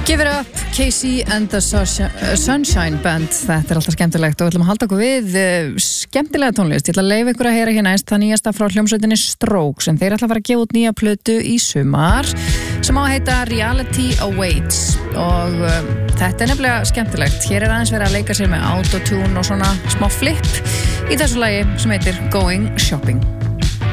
Give it up, Casey and the Sunshine Band. Þetta alltaf skemmtilegt og við ætlum að halda okkur við skemmtilega tónlist. Ég ætla að leyfa ykkur að heyra hér næst það nýjasta frá hljómsveitinni Strokes en þeir ætla að fara að gefa út nýja plötu í sumar sem á að heita Reality Awaits og þetta nefnilega skemmtilegt. Hér aðeins verið að leika sér með autotune og svona smá flip í þessu lagi sem heitir Going Shopping.